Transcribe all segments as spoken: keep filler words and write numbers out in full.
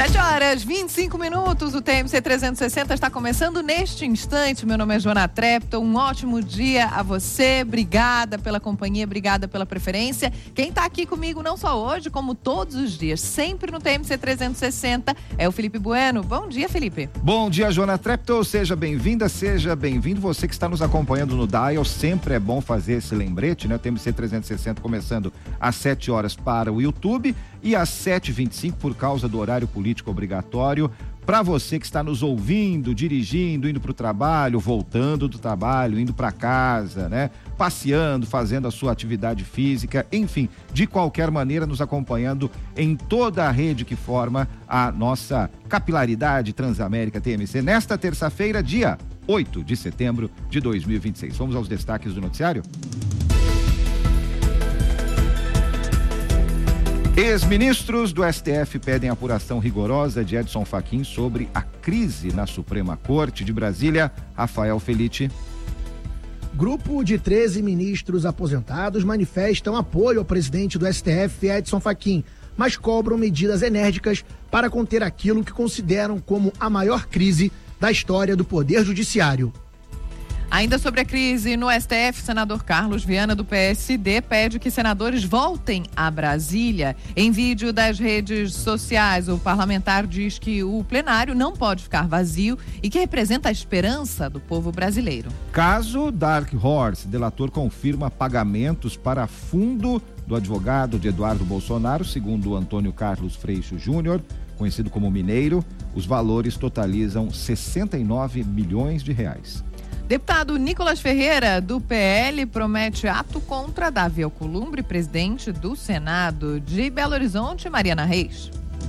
sete horas, vinte e cinco minutos, o T M C trezentos e sessenta está começando neste instante. Meu nome é Joana Trepton, um ótimo dia a você, obrigada pela companhia, obrigada pela preferência. Quem está aqui comigo não só hoje, como todos os dias, sempre no T M C trezentos e sessenta, é o Felipe Bueno. Bom dia, Felipe. Bom dia, Joana Trepton, seja bem-vinda, seja bem-vindo. Você que está nos acompanhando no Dial, sempre é bom fazer esse lembrete, né? O T M C trezentos e sessenta começando às sete horas para o YouTube e às sete e vinte e cinco por causa do horário político obrigatório. Para você que está nos ouvindo, dirigindo, indo para o trabalho, voltando do trabalho, indo para casa, né? Passeando, fazendo a sua atividade física, enfim, de qualquer maneira nos acompanhando em toda a rede que forma a nossa capilaridade Transamérica T M C nesta terça-feira, dia oito de setembro de dois mil e vinte e seis. Vamos aos destaques do noticiário? Ex-ministros do S T F pedem apuração rigorosa de Edson Fachin sobre a crise na Suprema Corte de Brasília. Rafael Felitti. Grupo de treze ministros aposentados manifestam apoio ao presidente do S T F, Edson Fachin, mas cobram medidas enérgicas para conter aquilo que consideram como a maior crise da história do Poder Judiciário. Ainda sobre a crise no S T F, senador Carlos Viana, do P S D, pede que senadores voltem a Brasília. Em vídeo das redes sociais, o parlamentar diz que o plenário não pode ficar vazio e que representa a esperança do povo brasileiro. Caso Dark Horse, delator confirma pagamentos para fundo do advogado de Eduardo Bolsonaro, segundo Antônio Carlos Freixo Júnior, conhecido como Mineiro. Os valores totalizam sessenta e nove milhões de reais. Deputado Nicolas Ferreira, do P L, promete ato contra Davi Alcolumbre, presidente do Senado. De Belo Horizonte, Mariana Reis.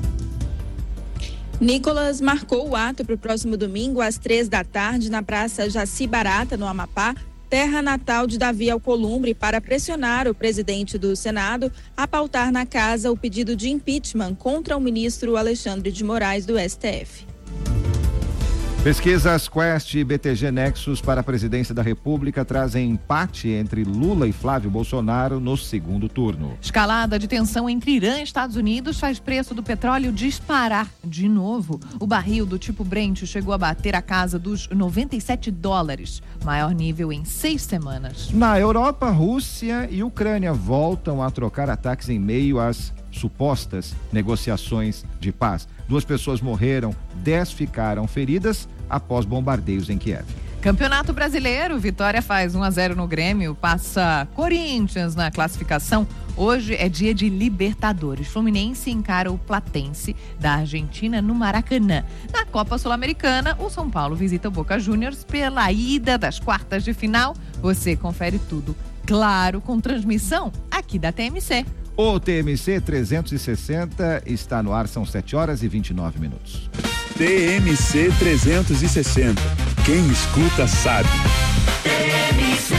Nicolas marcou o ato para o próximo domingo, às três da tarde, na Praça Jaci Barata, no Amapá, terra natal de Davi Alcolumbre, para pressionar o presidente do Senado a pautar na casa o pedido de impeachment contra o ministro Alexandre de Moraes, do S T F. Pesquisas Quest e B T G Nexus para a presidência da República trazem empate entre Lula e Flávio Bolsonaro no segundo turno. Escalada de tensão entre Irã e Estados Unidos faz preço do petróleo disparar de novo. O barril do tipo Brent chegou a bater a casa dos noventa e sete dólares, maior nível em seis semanas. Na Europa, Rússia e Ucrânia voltam a trocar ataques em meio às supostas negociações de paz. Duas pessoas morreram, dez ficaram feridas após bombardeios em Kiev. Campeonato Brasileiro, Vitória faz um a zero no Grêmio, passa Corinthians na classificação. Hoje é dia de Libertadores. Fluminense encara o Platense da Argentina no Maracanã. Na Copa Sul-Americana, o São Paulo visita o Boca Juniors pela ida das quartas de final. Você confere tudo, claro, com transmissão aqui da T M C. O T M C trezentos e sessenta está no ar, são sete horas e vinte e nove minutos. T M C trezentos e sessenta. Quem escuta sabe. T M C.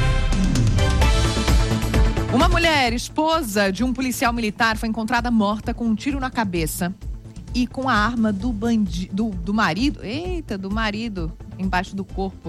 Uma mulher, esposa de um policial militar, foi encontrada morta com um tiro na cabeça e com a arma do, bandi- do, do marido, eita, do marido, embaixo do corpo.